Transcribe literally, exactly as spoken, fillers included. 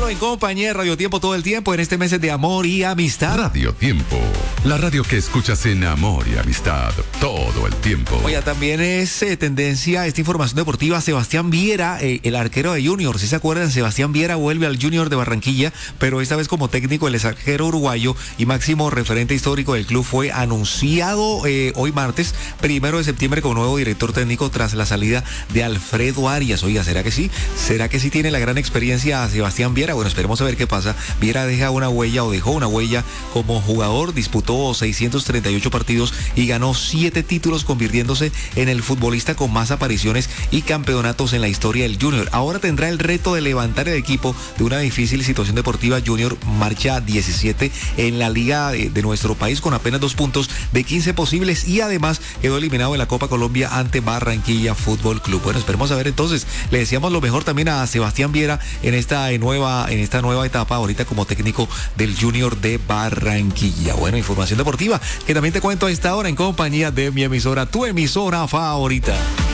Bueno, en compañía de Radio Tiempo todo el tiempo en este mes de amor y amistad. Radio Tiempo, la radio que escuchas en amor y amistad todo el tiempo. Oiga, también es eh, tendencia esta información deportiva. Sebastián Viera, eh, el arquero de Junior, si se acuerdan, Sebastián Viera vuelve al Junior de Barranquilla, pero esta vez como técnico. El ex arquero uruguayo y máximo referente histórico del club fue anunciado eh, hoy martes, primero de septiembre, como nuevo director técnico tras la salida de Alfredo Arias. Oiga, ¿será que sí? ¿Será que sí tiene la gran experiencia a Sebastián Viera? Bueno, esperemos a ver qué pasa. Viera deja una huella o dejó una huella como jugador, disputó seiscientos treinta y ocho partidos y ganó siete títulos, convirtiéndose en el futbolista con más apariciones y campeonatos en la historia del Junior. Ahora tendrá el reto de levantar el equipo de una difícil situación deportiva. Junior marcha diecisiete en la liga de, de nuestro país con apenas dos puntos de quince posibles y además quedó eliminado en la Copa Colombia ante Barranquilla Fútbol Club. Bueno, esperemos a ver entonces. Le deseamos lo mejor también a Sebastián Viera en esta nueva, en esta nueva etapa ahorita como técnico del Junior de Barranquilla. Bueno, información deportiva que también te cuento a esta hora en compañía de mi emisora, tu emisora favorita.